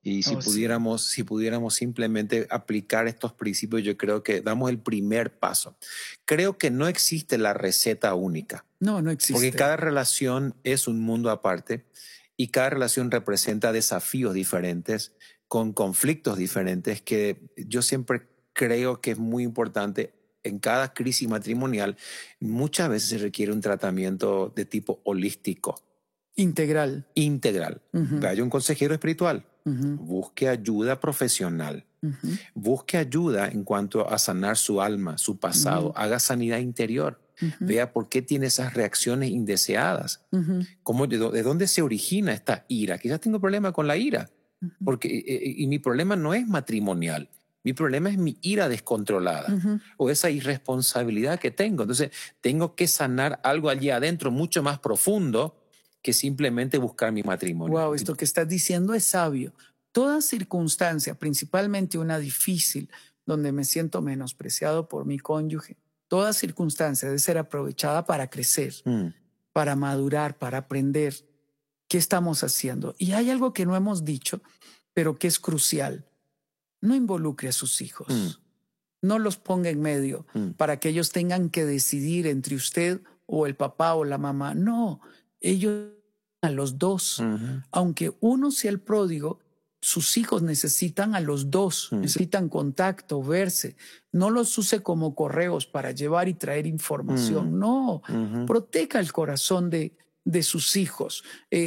Y Oh, sí. si pudiéramos simplemente aplicar estos principios, yo creo que damos el primer paso. Creo que no existe la receta única, No, no porque existe. cada relación es un mundo aparte y cada relación representa desafíos diferentes, con conflictos diferentes, que yo siempre creo que es muy importante. En cada crisis matrimonial, muchas veces se requiere un tratamiento de tipo holístico, Integral. integral. Ujú, Vaya a un consejero espiritual, ujú, busque ayuda profesional, ujú, busque ayuda en cuanto a sanar su alma, su pasado, ujú, haga sanidad interior, ujú, vea por qué tiene esas reacciones indeseadas, ujú, de dónde se origina esta ira. Quizás tengo problema con la ira, ujú, porque y mi problema no es matrimonial, mi problema es mi ira descontrolada ujú. o esa irresponsabilidad que tengo. Entonces tengo que sanar algo allí adentro mucho más profundo que simplemente buscar mi matrimonio. Wow, esto que estás diciendo es sabio. Toda circunstancia, principalmente una difícil, donde me siento menospreciado por mi cónyuge, toda circunstancia debe ser aprovechada para crecer, Mm, para madurar, para aprender qué estamos haciendo. Y hay algo que no hemos dicho, pero que es crucial. No involucre a sus mm, hijos. No los ponga en medio mm, para que ellos tengan que decidir entre usted o el papá o la mamá. No, ellos a los dos. ujú, Aunque uno sea el pródigo, sus hijos necesitan a los dos, mm, necesitan contacto, verse. No los use como correos para llevar y traer mm, información. No, ujú. proteja el corazón de sus hijos.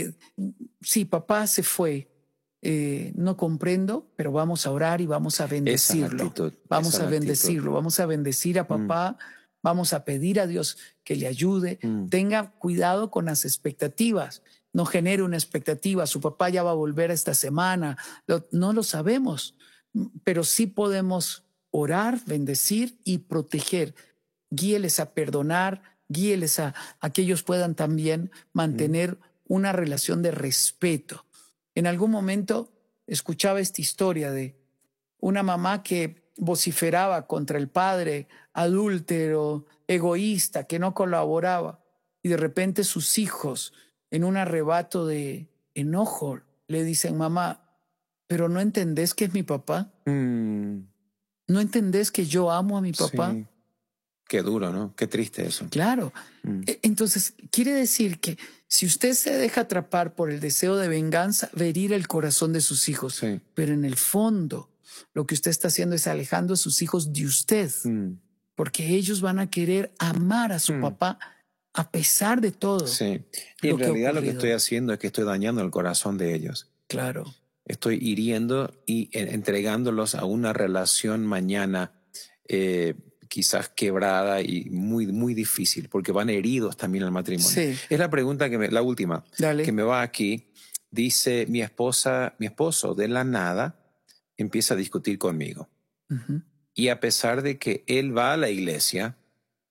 Si papá se fue, no comprendo, pero vamos a orar y vamos a Esa es la bendecirlo. actitud, esa Vamos es a la actitud. bendecirlo, vamos a bendecir a Mm, papá, vamos a pedir a Dios que le ayude. mm, Tenga cuidado con las expectativas. No genere una expectativa. Su papá ya va a volver esta semana. No lo sabemos, pero sí podemos orar, bendecir y proteger. Guíeles a perdonar, guíeles a que ellos puedan también mm, mantener una relación de respeto. En algún momento escuchaba esta historia de una mamá que vociferaba contra el padre, adúltero, egoísta, que no colaboraba. Y de repente sus hijos, en un arrebato de enojo, le dicen, mamá, ¿pero no entendés que es mi papá? mm, ¿No entendés que yo amo a mi papá? sí, qué duro, ¿no? Qué triste eso. Claro. Mm, Entonces, quiere decir que si usted se deja atrapar por el deseo de venganza, va a herir el corazón de sus hijos. sí. Pero en el fondo, lo que usted está haciendo es alejando a sus hijos de usted, Mm, porque ellos van a querer amar a su mm, papá a pesar de todo sí. Y en lo que ha realidad lo que estoy ocurrido. haciendo es que estoy dañando el corazón de ellos. Claro. Estoy hiriendo y entregándolos a una relación mañana eh, quizás quebrada y muy, muy difícil, porque van heridos también al matrimonio. Sí, Es la pregunta la última, que dale. me va aquí. Dice, mi esposo de la nada empieza a discutir conmigo. Ujú. Y a pesar de que él va a la iglesia,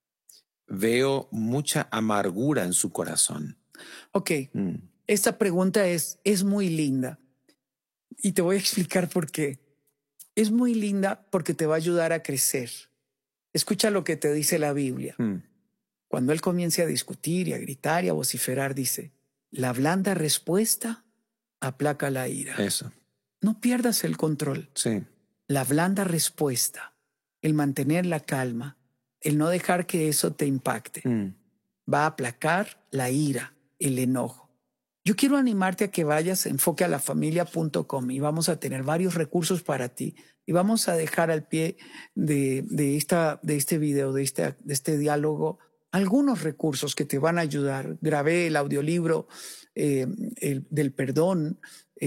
veo mucha amargura en su corazón. Ok, Mm, esta pregunta es muy linda y te voy a explicar por qué. Es muy linda porque te va a ayudar a crecer. Escucha lo que te dice la Biblia. mm, Cuando él comience a discutir y a gritar y a vociferar, dice, la blanda respuesta aplaca la ira. eso, No pierdas el control. sí. La blanda respuesta, el mantener la calma, el no dejar que eso te impacte, Mm, va a aplacar la ira, el enojo. Yo quiero animarte a que vayas a enfoquealafamilia.com y vamos a tener varios recursos para ti y vamos a dejar al pie de este video, de este diálogo, algunos recursos que te van a ayudar. Grabé el audiolibro del perdón.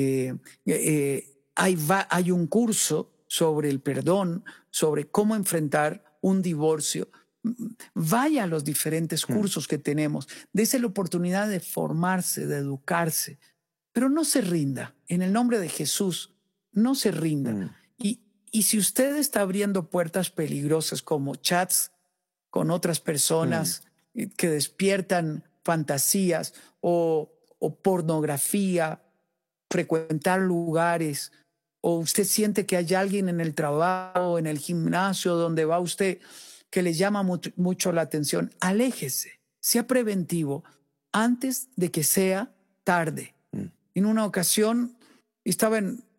Hay un curso sobre el perdón, sobre cómo enfrentar un divorcio. Vaya a los diferentes mm, cursos que tenemos, dése la oportunidad de formarse, de educarse, pero no se rinda. En el nombre de Jesús, no se rinda. mm, Y si usted está abriendo puertas peligrosas como chats con otras mm. personas que despiertan fantasías o pornografía, frecuentar lugares, o usted siente que hay alguien en el trabajo, en el gimnasio donde va usted que le llama mucho la atención, aléjese, sea preventivo antes de que sea tarde. Mm. En una ocasión estaba